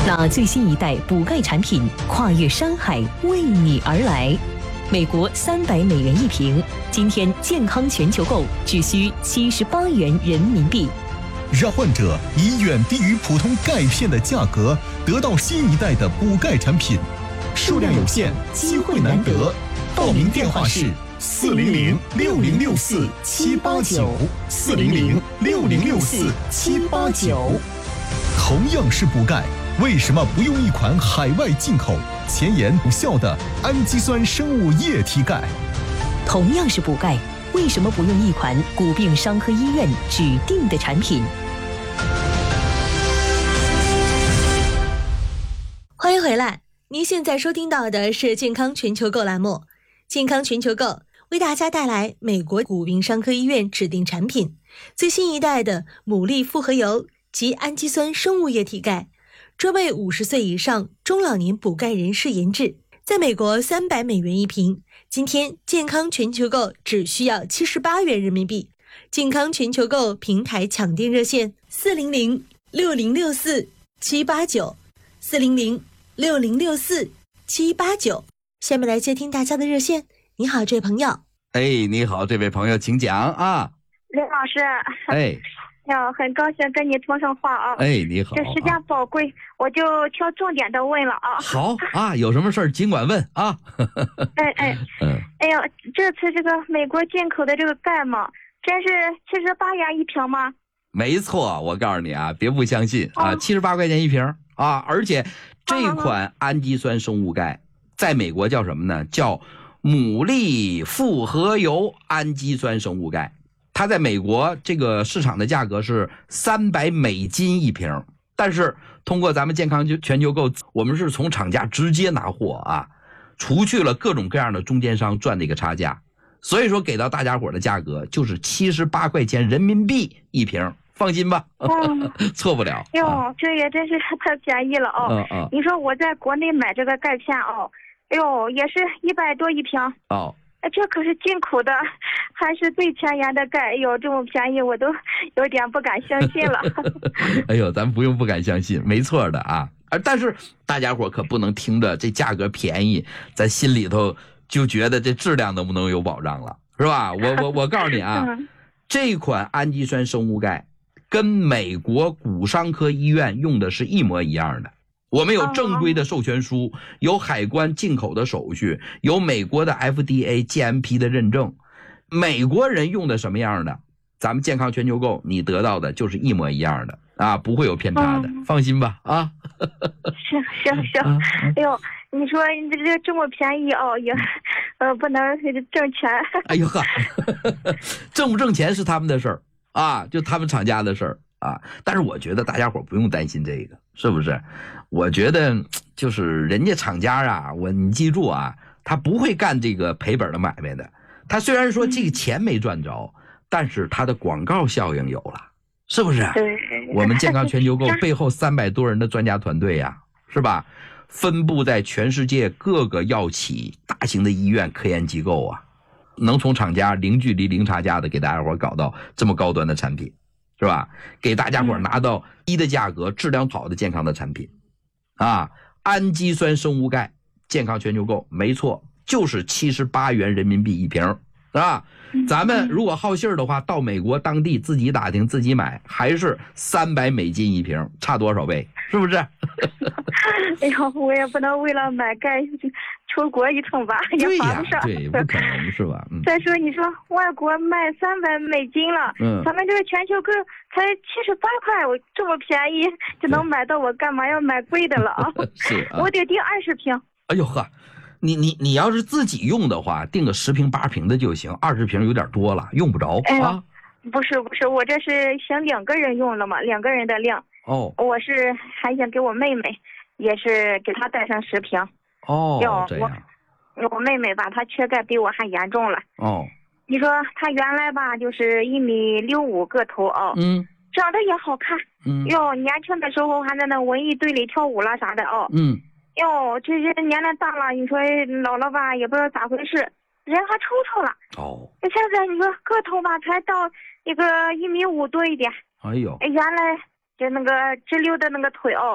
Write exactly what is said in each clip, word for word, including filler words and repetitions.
那最新一代补钙产品跨越山海为你而来，美国三百美元一瓶，今天健康全球购只需七十八元人民币。 让患者以远低于普通钙片的价格得到新一代的补钙产品，数量有限，机会难得。报名电话是四零零六零六四七八九，四零零六零六四七八九。同样是补钙，为什么不用一款海外进口、前沿有效的氨基酸生物液体钙？ 同样是补钙，为什么不用一款骨病伤科医院指定的产品？ 欢迎回来，您现在收听到的是健康全球购栏目。健康全球购为大家带来美国骨病伤科医院指定产品最新一代的牡蛎复合油及氨基酸生物液体钙，专为五十岁以上中老年补钙人士研制，在美国三百美元一瓶，今天健康全球购只需要七十八元人民币。健康全球购平台抢订热线四零零六零六四七八九，四零零六零六四七八九。下面来接听大家的热线。你好，这位朋友。 哎，你好，这位朋友，请讲啊。 林老师。 哎。 呀，很高兴跟你通上话啊。 哎，你好。 这时间宝贵，我就挑重点的问了啊。 好啊，有什么事儿尽管问啊。 哎哎，嗯，哎呀，这次这个美国进口的这个钙嘛，真是七十八元一瓶吗？ 没错，我告诉你啊，别不相信啊，七十八块钱一瓶啊，而且这款氨基酸生物钙在美国叫什么呢？叫牡蛎复合油氨基酸生物钙。它在美国这个市场的价格是三百美金一瓶，但是通过咱们健康全球购，我们是从厂家直接拿货啊，除去了各种各样的中间商赚的一个差价，所以说给到大家伙的价格就是七十八块钱人民币一瓶，放心吧，嗯、错不了。 哟、啊，这也真是太便宜了哦。嗯嗯。你说我在国内买这个钙片哦，哎呦，也是一百多一瓶哦。 哎，这可是进口的，还是最前沿的钙。哎呦，这么便宜，我都有点不敢相信了。 哎呦，咱不用不敢相信，没错的啊。但是大家伙可不能听着这价格便宜，咱心里头就觉得这质量能不能有保障了，是吧？我我我告诉你啊，嗯、这款氨基酸生物钙跟美国骨伤科医院用的是一模一样的。我们有正规的授权书，有海关进口的手续，有美国的 F D A、G M P 的认证。美国人用的什么样的，咱们健康全球购你得到的就是一模一样的啊，不会有偏差的，嗯、放心吧啊。 行行行，哎呦，你说你这这么便宜哦，也呃不能挣钱。 哎呦呵，挣不挣钱是他们的事儿啊，就他们厂家的事儿。啊，但是我觉得大家伙不用担心这个，是不是？我觉得就是人家厂家啊，我你记住啊，他不会干这个赔本的买卖的。他虽然说这个钱没赚着，嗯、但是他的广告效应有了，是不是？我们健康全球购背后三百多人的专家团队呀、啊，是吧？分布在全世界各个药企、大型的医院、科研机构啊，能从厂家零距离、零差价的给大家伙搞到这么高端的产品。是吧？给大家伙拿到低的价格、质量好的健康的产品，啊，氨基酸生物钙，健康全球购，没错，就是七十八元人民币一瓶，是吧？咱们如果好信儿的话，到美国当地自己打听、自己买，还是三百美金一瓶，差多少倍？是不是？ 哎呦，我也不能为了买钙出国一趟吧，也划不上。 对，不可能是吧？嗯。 再说你说外国卖三百美金了，嗯，咱们这个全球购才七十八块，我这么便宜就能买到，我干嘛要买贵的了啊？ 是啊， 我得订二十瓶。 哎呦呵，你你你要是自己用的话，订个十瓶八瓶的就行，二十瓶有点多了，用不着、哎、啊。 不是不是，我这是想两个人用了嘛，两个人的量。 哦，我是还想给我妹妹，也是给她带上十瓶。 哦，这样。 我我妹妹吧，她缺钙比我还严重了。 哦， 你说她原来吧，就是一米六五个头哦， 嗯， 长得也好看。 嗯， 哟，年轻的时候还在那文艺队里跳舞了啥的哦。 嗯， 哟，这这年龄大了，你说老了吧，也不知道咋回事，人还抽抽了。 哦， 现在你说个头吧，才到一个一米五多一点。 哎呦， 原来就那个直溜的那个腿哦，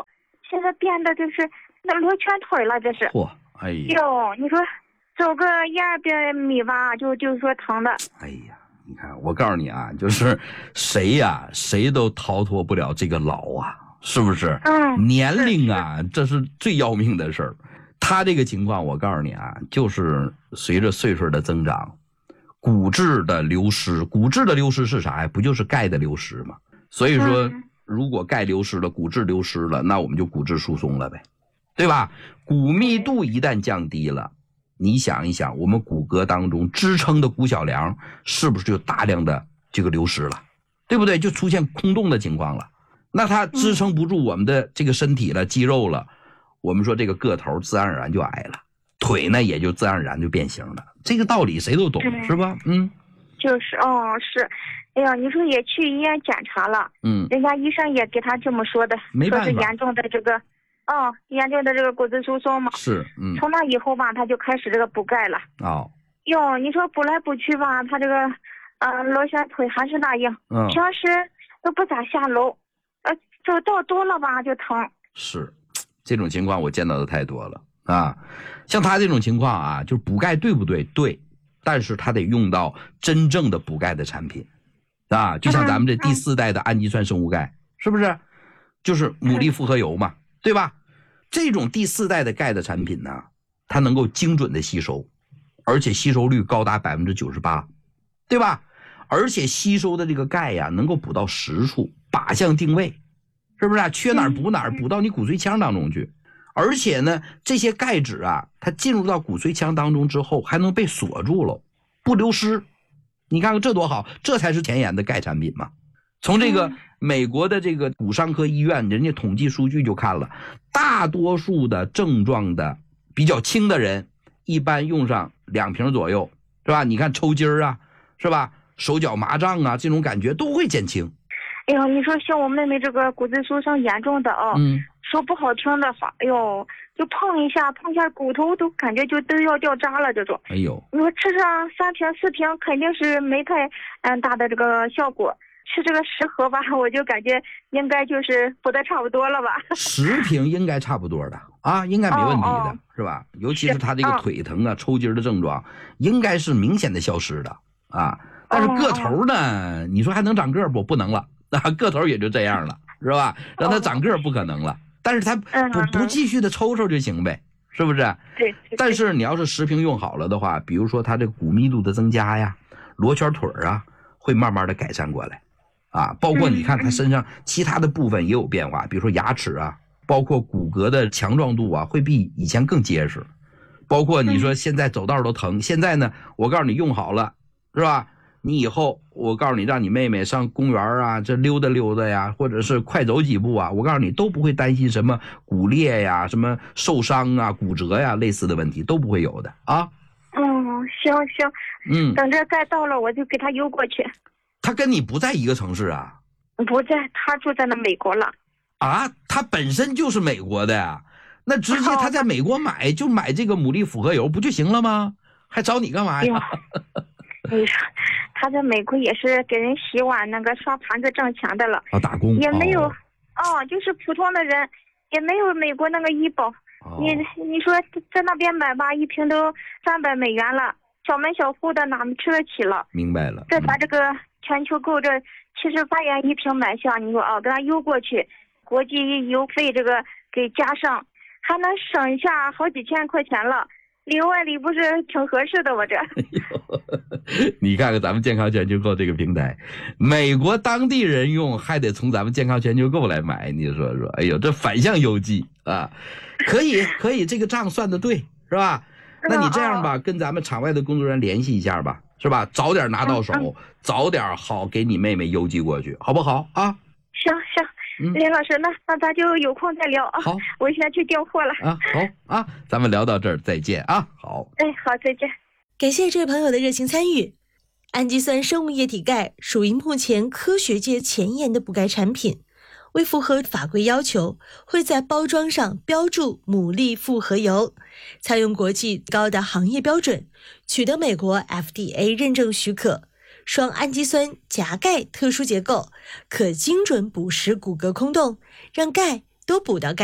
现在变得就是那罗圈腿了，这是。 嚯，哎呀！ 哟，你说走个一二百米吧，就就说疼的。 哎呀，你看，我告诉你啊，就是谁呀、啊，谁都逃脱不了这个老啊，是不是？ 嗯。 年龄啊，这是最要命的事儿。他这个情况，我告诉你啊，就是随着岁数的增长，骨质的流失，骨质的流失是啥呀？不就是钙的流失吗？所以说。嗯，如果钙流失了，骨质流失了，那我们就骨质疏松了呗，对吧？骨密度一旦降低了，你想一想，我们骨骼当中支撑的骨小梁是不是就大量的这个流失了，对不对？就出现空洞的情况了。那它支撑不住我们的这个身体了，肌肉了，我们说这个个头自然而然就矮了，腿呢也就自然而然就变形了。这个道理谁都懂，是吧？嗯， 就是哦，是。哎呀，你说也去医院检查了，嗯，人家医生也给他这么说的， 没办法， 说是严重的这个，哦，严重的这个骨质疏松嘛。 是，嗯。 从那以后吧，他就开始这个补钙了。 哦。 哟，你说补来补去吧，他这个，呃，螺旋腿还是那样，嗯，平时都不咋下楼，呃，走道多了吧就疼。 是，这种情况我见到的太多了啊。像他这种情况啊，就是补钙对不对？对，但是他得用到真正的补钙的产品。啊，就像咱们这第四代的氨基酸生物钙，是不是？就是牡蛎复合油嘛，对吧？这种第四代的钙的产品呢，它能够精准的吸收，而且吸收率高达百分之九十八，对吧？而且吸收的这个钙呀，能够补到实处，靶向定位，是不是啊？缺哪儿补哪儿，补到你骨髓腔当中去。而且呢，这些钙质啊，它进入到骨髓腔当中之后，还能被锁住了，不流失。你看看这多好，这才是前沿的钙产品嘛。从这个美国的这个骨伤科医院，人家统计数据就看了，大多数的症状的比较轻的人，一般用上两瓶左右，是吧？你看抽筋儿啊，是吧？手脚麻胀啊，这种感觉都会减轻。 哎呦，你说像我妹妹这个骨质疏松严重的哦，嗯，说不好听的话，哎呦，就碰一下碰一下骨头都感觉就都要掉渣了这种。 哎呦， 你说吃上三瓶四瓶肯定是没太嗯大的这个效果，吃这个十盒吧，我就感觉应该就是补的差不多了吧。 十瓶应该差不多的啊，应该没问题的，哦哦是吧？尤其是他这个腿疼啊、哦、抽筋的症状，应该是明显的消失的啊。但是个头呢，哦、你说还能长个不？不能了。啊，个头也就这样了，是吧？让他长个不可能了，但是他不不继续的抽抽就行呗，是不是？ 对。 但是你要是十瓶用好了的话，比如说他这个骨密度的增加呀，罗圈腿啊，会慢慢的改善过来，啊，包括你看他身上其他的部分也有变化，比如说牙齿啊，包括骨骼的强壮度啊，会比以前更结实，包括你说现在走道都疼，现在呢，我告诉你用好了，是吧？你以后我告诉你，让你妹妹上公园啊，这溜达溜达呀，或者是快走几步啊，我告诉你都不会担心什么骨裂呀、什么受伤啊、骨折呀类似的问题都不会有的啊。 嗯，行行，嗯，等着再到了我就给他邮过去。 他跟你不在一个城市啊？ 不在，他住在那美国了。 啊，他本身就是美国的呀，那直接他在美国买就买这个牡蛎复合油不就行了吗？还找你干嘛呀？ 你说他在美国也是给人洗碗那个刷盘子挣钱的了， 啊，打工也没有，哦，哦就是普通的人，也没有美国那个医保。哦、你你说在那边买吧，一瓶都三百美元了，小门小户的哪能吃得起了？ 明白了。 这咱这个全球购这七十八元一瓶买下，你说啊，给他邮过去，国际邮费这个给加上，还能省下好几千块钱了。里外里不是挺合适的，我这。 你看看咱们健康全球购这个平台，美国当地人用还得从咱们健康全球购来买，你说说，哎呦，这反向邮寄啊！可以可以，这个账算得对，是吧？那你这样吧，跟咱们场外的工作人员联系一下吧，是吧？早点拿到手，嗯嗯、早点好给你妹妹邮寄过去，好不好啊？ 行行。嗯、林老师，那那咱就有空再聊啊。 好， 我先去调货了啊。好啊，咱们聊到这儿，再见啊。好， 哎，好，再见。 感谢这位朋友的热情参与。氨基酸生物液体钙属于目前科学界前沿的补钙产品，为符合法规要求，会在包装上标注牡蛎复合油，采用国际高的行业标准，取得美国 F D A 认证许可。双氨基酸夹钙特殊结构，可精准捕食骨骼空洞，让钙都补到钙